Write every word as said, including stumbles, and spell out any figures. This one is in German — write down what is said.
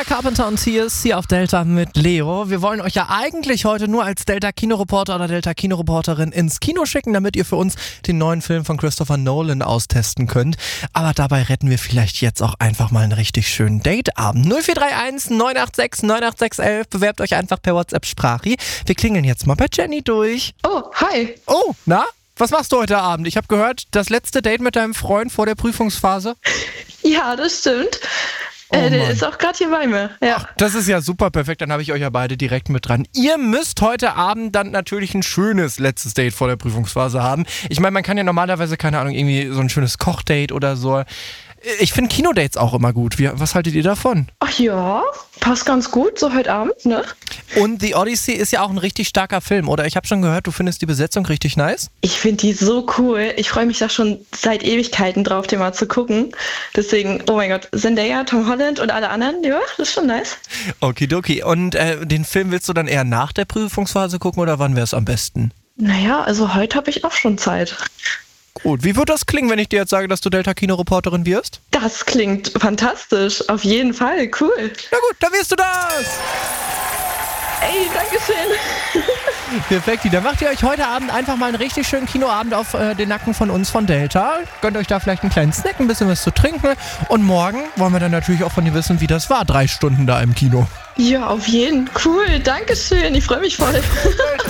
Sabrina Carpenter und T S hier auf Delta mit Leo. Wir wollen euch ja eigentlich heute nur als Delta-Kinoreporter oder Delta-Kinoreporterin ins Kino schicken, damit ihr für uns den neuen Film von Christopher Nolan austesten könnt. Aber dabei retten wir vielleicht jetzt auch einfach mal einen richtig schönen Dateabend. null vier drei eins neun acht sechs neun acht sechs eins. Bewerbt euch einfach per WhatsApp-Sprache. Wir klingeln jetzt mal bei Jenny durch. Oh, hi. Oh, na? Was machst du heute Abend? Ich habe gehört, das letzte Date mit deinem Freund vor der Prüfungsphase. Ja, das stimmt. Oh, äh, der Mann. ist auch gerade hier bei mir. Ja. Ach, das ist ja super perfekt, dann habe ich euch ja beide direkt mit dran. Ihr müsst heute Abend dann natürlich ein schönes letztes Date vor der Prüfungsphase haben. Ich meine, man kann ja normalerweise, keine Ahnung, irgendwie so ein schönes Kochdate oder so. Ich finde Kinodates auch immer gut. Wie, was haltet ihr davon? Ach ja, passt ganz gut, so heute Abend, ne? Und The Odyssey ist ja auch ein richtig starker Film, oder? Ich habe schon gehört, du findest die Besetzung richtig nice. Ich finde die so cool. Ich freue mich da schon seit Ewigkeiten drauf, den mal zu gucken. Deswegen, oh mein Gott, Zendaya, Tom Holland und alle anderen, ja, das ist schon nice. Okidoki. Und äh, den Film willst du dann eher nach der Prüfungsphase gucken oder wann wäre es am besten? Naja, also heute habe ich auch schon Zeit. Gut, wie wird das klingen, wenn ich dir jetzt sage, dass du Delta-Kino-Reporterin wirst? Das klingt fantastisch, auf jeden Fall, cool. Na gut, dann wirst du das! Ey, dankeschön. Perfekt, dann macht ihr euch heute Abend einfach mal einen richtig schönen Kinoabend auf äh, den Nacken von uns von Delta. Gönnt euch da vielleicht einen kleinen Snack, ein bisschen was zu trinken. Und morgen wollen wir dann natürlich auch von dir wissen, wie das war, drei Stunden da im Kino. Ja, auf jeden. Cool, dankeschön. Ich freue mich voll.